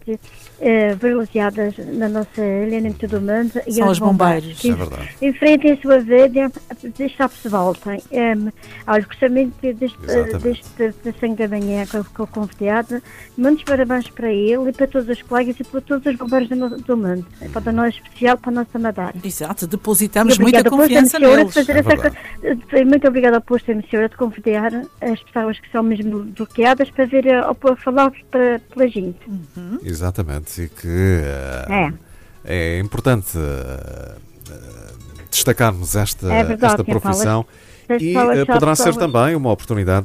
privilegiadas na nossa ilha, em todo o mundo. São os bombeiros. Que é verdade. enfrentem a sua vida, desde que se voltem. Olha, gostaria deste encaminhar com o convidado. Muitos parabéns para ele e para todos os colegas e para todos os bombeiros do mundo. Para nós, especial para a nossa Madeira. Exato, depositamos muita confiança neles. Muito obrigada ao posto emissora de convidar as pessoas que são mesmo bloqueadas para vir a falar pela gente. Exatamente, e que é importante destacarmos esta profissão. E poderá ser também uma oportunidade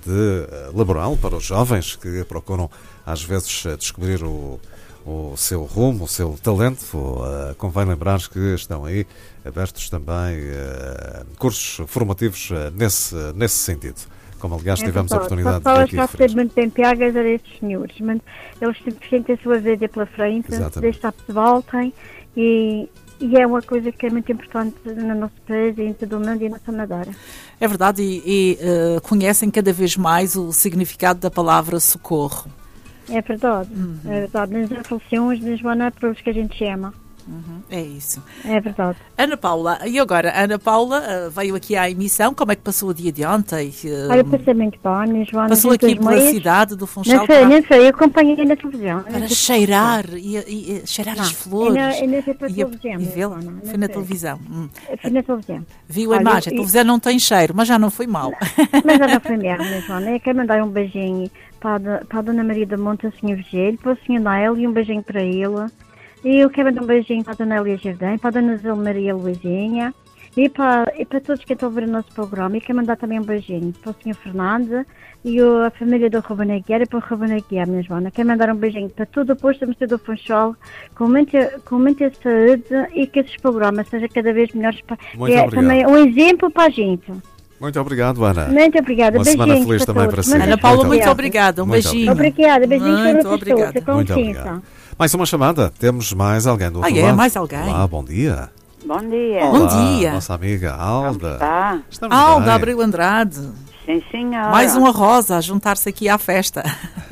laboral para os jovens que procuram às vezes descobrir o seu rumo, o seu talento. Convém lembrar que estão aí abertos também cursos formativos nesse sentido, como aliás tivemos a oportunidade de aqui referir. Ser muito bem pagas a estes senhores, mas eles têm a sua vida pela frente, deixar que se voltem e é uma coisa que é muito importante no nosso país e em todo o mundo e na nossa Madeira. É verdade, e conhecem cada vez mais o significado da palavra socorro. É verdade, é verdade. Nas aflições, nas pelos que a gente chama. É isso. É verdade. Ana Paula, e agora? Ana Paula veio aqui à emissão. Como é que passou o dia de ontem? Olha, passei muito bem, Joana. Passou aqui pela cidade do Funchal? Não sei, eu acompanhei na televisão. Para cheirar, e cheirar as flores. Ainda foi para a televisão. E vê-la? Foi na televisão. Foi na televisão. Viu a imagem? A televisão não tem cheiro, mas já não foi mal. Mas já não foi mesmo, Joana. Eu quero mandar um beijinho para a Dona Maria da Monte, o Sr. Vigílio, para o Sr. Nael e um beijinho para ele. E eu quero mandar um beijinho para a Dona Elia Jardim, para a Dona Zé Maria Luizinha e para todos que estão a ver o nosso programa. E quero mandar também um beijinho para o Sr. Fernando e a família do Ruben Aguiar e para o Ruben Aguiar, minha Joana. Quero mandar um beijinho para todo o posto da Mosteira do Funchal com muita saúde e que esses programas sejam cada vez melhores. Muito obrigado. Também um exemplo para a gente. Muito obrigado, Ana. Muito obrigada. Uma semana feliz também para si. Ana Paula, muito obrigada. Um beijinho. Obrigada. Beijinho para vocês todos. Com muito licença. obrigado. Mais uma chamada. Temos mais alguém do outro lado. Mais alguém. Olá, bom dia. Bom dia. Olá, Bom dia. nossa amiga Alda. Tá. Estamos Alda bem. Abreu Andrade. Sim, senhora. Mais uma rosa a juntar-se aqui à festa.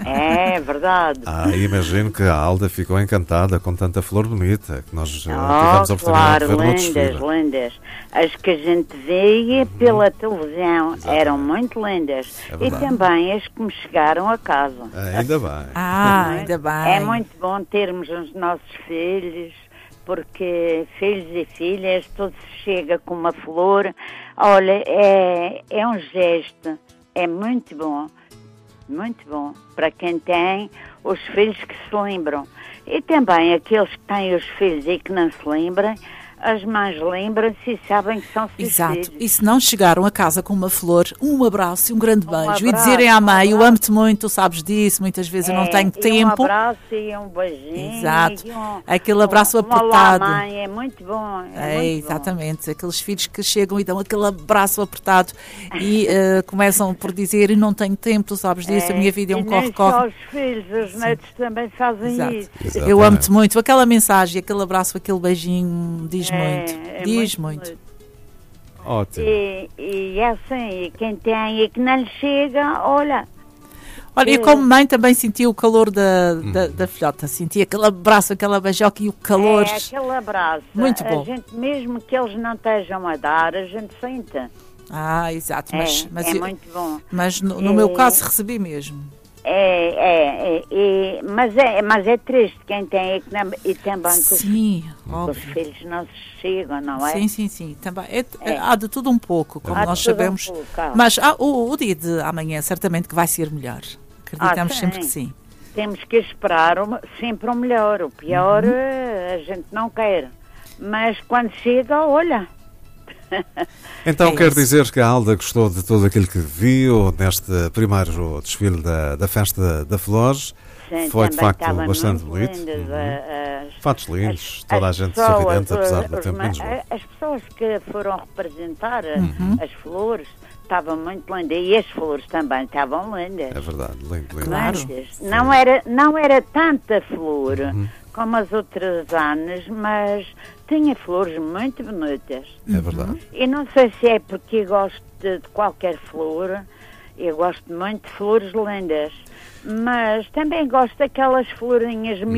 É verdade. Imagino que a Alda ficou encantada com tanta flor bonita que nós tivemos a oportunidade de ver no desfile. Lindas. As que a gente vê pela televisão eram muito lindas. E também as que me chegaram a casa. Ainda bem. Ainda bem. É muito bom termos os nossos filhos, porque filhos e filhas, tudo se chega com uma flor. Olha, é um gesto, é muito bom para quem tem os filhos que se lembram. E também aqueles que têm os filhos e que não se lembram, as mães lembram-se e sabem que são seus Exato. filhos. E se não chegaram a casa com uma flor, um abraço e um grande beijo. abraço, e dizerem à mãe, eu amo-te muito, tu sabes disso, muitas vezes eu não tenho tempo. Um abraço e um beijinho. Exato. Aquele abraço apertado. Olá, mãe, é muito bom. Exatamente. Bom. Aqueles filhos que chegam e dão aquele abraço apertado e começam por dizer, eu não tenho tempo, tu sabes disso, a minha vida é um corre-corre. Só os filhos, os netos também fazem isso. Exatamente. Eu amo-te muito. Aquela mensagem, aquele abraço, aquele beijinho, diz muito. Diz muito. Ótimo. E assim, e quem tem e que não lhe chega, olha. Olha, eu como mãe também senti o calor da filhota. Senti aquele abraço, aquela beijoca e o calor. Aquele abraço. Muito bom. A gente, mesmo que eles não estejam a dar, a gente sente. Exato. Mas muito bom. Mas no meu caso recebi mesmo. Mas é triste quem tem e também Sim, que os filhos não se chegam, não é? Sim. Também há de tudo um pouco, como nós sabemos. Mas o dia de amanhã certamente que vai ser melhor. Acreditamos sempre que sim. Temos que esperar sempre o melhor. O pior a gente não quer. Mas quando chega, olha. Então quer dizer que a Alda gostou de tudo aquilo que viu neste primeiro desfile da Festa da Flores. Sim, foi de facto bastante bonito. Fatos lindos, toda a gente sorridente, apesar do tempo menos bom. As pessoas que foram representar as flores estavam muito lindas e as flores também estavam lindas. É verdade, lindo. Claro. Não era tanta flor como as outras anos, mas tinha flores muito bonitas. É verdade. E não sei se é porque gosto de qualquer flor Eu gosto muito de flores lindas, mas também gosto daquelas florinhas